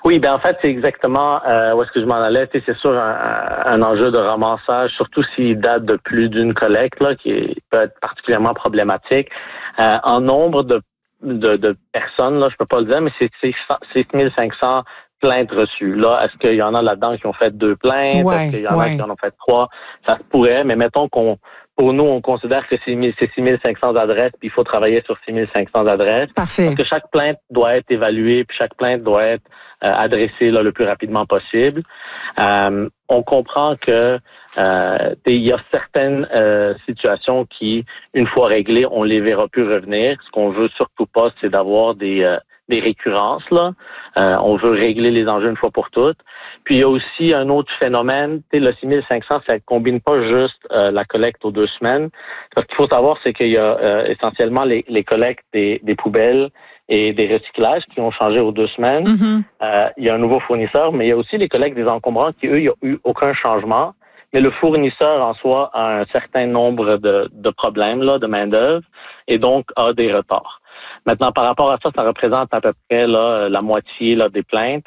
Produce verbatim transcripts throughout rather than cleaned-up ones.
Oui, ben en fait, c'est exactement euh, où est-ce que je m'en allais. C'est sûr un, un enjeu de ramassage, surtout s'il date de plus d'une collecte, là, qui est, peut être particulièrement problématique. Euh, en nombre de, de, de personnes, là, je peux pas le dire, mais c'est, c'est six mille cinq cents plaintes reçues. Là, est-ce qu'il y en a là-dedans qui ont fait deux plaintes? Ouais, est-ce qu'il y en ouais. a qui en ont fait trois? Ça se pourrait, mais mettons qu'on pour nous, on considère que c'est six mille cinq cents adresses, puis il faut travailler sur six mille cinq cents adresses. Parfait. Parce que chaque plainte doit être évaluée, puis chaque plainte doit être euh, adressée là, le plus rapidement possible. Euh, on comprend que euh, il y a certaines euh, situations qui, une fois réglées, on les verra plus revenir. Ce qu'on veut surtout pas, c'est d'avoir des euh, des récurrences, là. Euh, on veut régler les enjeux une fois pour toutes. Puis, il y a aussi un autre phénomène. Tu sais, le six mille cinq cents, ça combine pas juste euh, la collecte aux deux semaines. Ce qu'il faut savoir, c'est qu'il y a euh, essentiellement les, les collectes des, des poubelles et des recyclages qui ont changé aux deux semaines. Mm-hmm. Euh, il y a un nouveau fournisseur, mais il y a aussi les collectes des encombrants qui, eux, il n'y a eu aucun changement. Mais le fournisseur en soi a un certain nombre de, de problèmes là, de main-d'œuvre et donc a des retards. Maintenant, par rapport à ça, ça représente à peu près là, la moitié là, des plaintes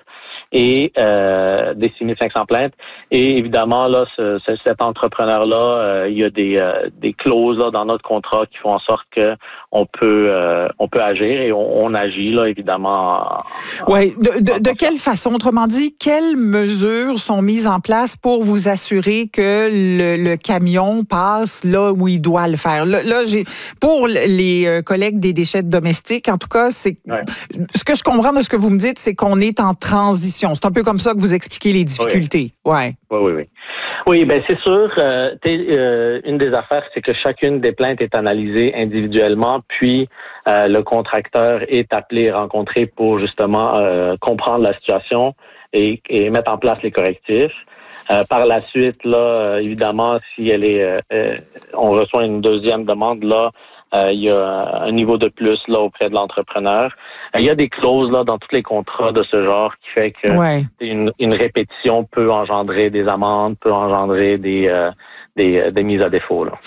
et euh, des six mille cinq cents plaintes. Et évidemment, là, ce, ce, cet entrepreneur-là, euh, il y a des, euh, des clauses là, dans notre contrat qui font en sorte que on peut euh, on peut agir et on, on agit là, évidemment. Oui. De, de, de quelle façon? Autrement dit, quelles mesures sont mises en place pour vous assurer que le, le camion passe là où il doit le faire? Là, là j'ai pour les collègues des déchets domestiques, en tout cas, c'est ouais. ce que je comprends de ce que vous me dites, c'est qu'on est en transition. C'est un peu comme ça que vous expliquez les difficultés. Oui, ouais. oui, oui. Oui, oui ben c'est sûr. Euh, euh, une des affaires, c'est que chacune des plaintes est analysée individuellement, puis euh, le contracteur est appelé et rencontré pour justement euh, comprendre la situation et, et mettre en place les correctifs. Euh, par la suite, là, euh, évidemment, si elle est, euh, euh, on reçoit une deuxième demande, là, euh, il y a un niveau de plus là auprès de l'entrepreneur. Euh, il y a des clauses là dans tous les contrats de ce genre qui fait que ouais. une, une répétition peut engendrer des amendes, peut engendrer des euh, Des, des mises à défaut. Là.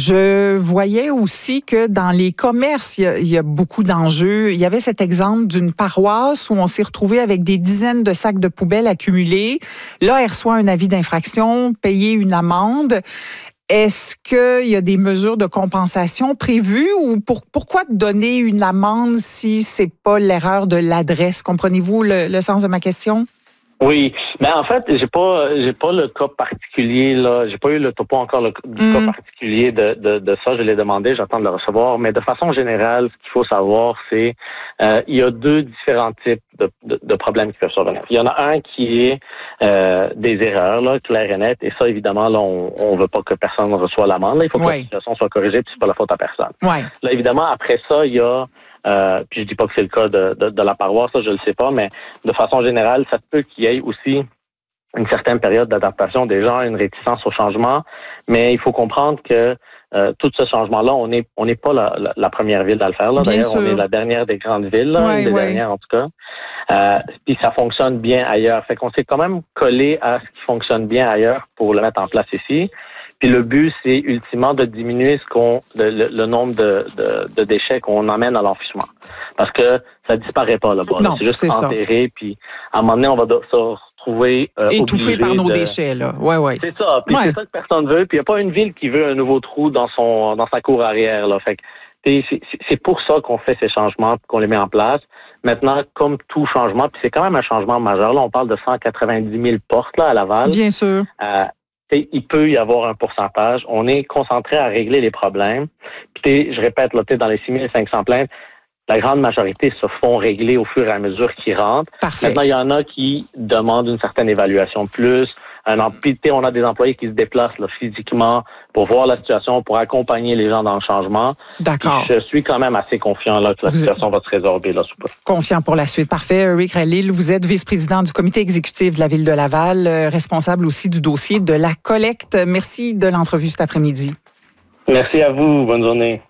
Je voyais aussi que dans les commerces, il y a, il y a beaucoup d'enjeux. Il y avait cet exemple d'une paroisse où on s'est retrouvé avec des dizaines de sacs de poubelles accumulés. Là, elle reçoit un avis d'infraction, payer une amende. Est-ce qu'il y a des mesures de compensation prévues ou pour, pourquoi donner une amende si c'est pas l'erreur de l'adresse? Comprenez-vous le, le sens de ma question? Oui, mais en fait, j'ai pas, j'ai pas le cas particulier là. J'ai pas eu le topo encore le du mm. cas particulier de, de de ça. Je l'ai demandé, j'attends de le recevoir. Mais de façon générale, ce qu'il faut savoir, c'est euh, il y a deux différents types de, de, de problèmes qui peuvent survenir. Il y en a un qui est euh, des erreurs là, claires et nettes. Et ça, évidemment, là, on, on veut pas que personne reçoive l'amende. Là. Il faut que oui. la situation soit corrigée, puis c'est pas la faute à personne. Oui. Là, évidemment, après ça, il y a Euh, puis je dis pas que c'est le cas de, de, de la paroisse, ça je le sais pas, mais de façon générale, ça se peut qu'il y ait aussi une certaine période d'adaptation des gens, une réticence au changement, mais il faut comprendre que euh, tout ce changement-là, on n'est on n'est pas la, la, la première ville à le faire. Là. D'ailleurs, on est la dernière des grandes villes, là, ouais, une des ouais. dernières en tout cas. Euh, puis ça fonctionne bien ailleurs. Fait qu'on s'est quand même collé à ce qui fonctionne bien ailleurs pour le mettre en place ici. Puis le but, c'est ultimement de diminuer ce qu'on, le, le, le nombre de, de, de déchets qu'on emmène à l'enfouissement. Parce que ça disparaît pas là-bas. Non, c'est juste c'est enterré. Ça. Puis à un moment donné, on va se retrouver euh, étouffé par nos de... déchets là. Ouais, ouais. C'est ça. Puis ouais. c'est ça que personne veut. Puis il y a pas une ville qui veut un nouveau trou dans son dans sa cour arrière là. Fait que c'est, c'est pour ça qu'on fait ces changements, qu'on les met en place. Maintenant, comme tout changement, puis c'est quand même un changement majeur. Là, on parle de cent quatre-vingt-dix mille portes là à Laval. Bien sûr. Euh, il peut y avoir un pourcentage. On est concentré à régler les problèmes. Puis, je répète, là, dans les six mille cinq cents plaintes, la grande majorité se font régler au fur et à mesure qu'ils rentrent. Parfait. Maintenant, il y en a qui demandent une certaine évaluation de plus. Un employé, on a des employés qui se déplacent là, physiquement pour voir la situation, pour accompagner les gens dans le changement. D'accord. Je suis quand même assez confiant là, que la vous situation êtes... va se résorber là sous peu. Confiant pour la suite. Parfait. Rick Ralil, vous êtes vice-président du comité exécutif de la Ville de Laval, responsable aussi du dossier de la collecte. Merci de l'entrevue cet après-midi. Merci à vous. Bonne journée.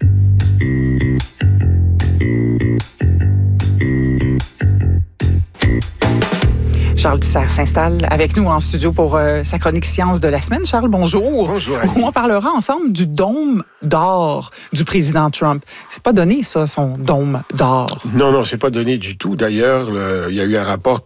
Charles Tisser s'installe avec nous en studio pour euh, sa chronique Science de la semaine. Charles, bonjour. Bonjour. Où on parlera ensemble du dôme d'or du président Trump. C'est pas donné, ça, son dôme d'or. Non, non, c'est pas donné du tout. D'ailleurs, le, il y a eu un rapport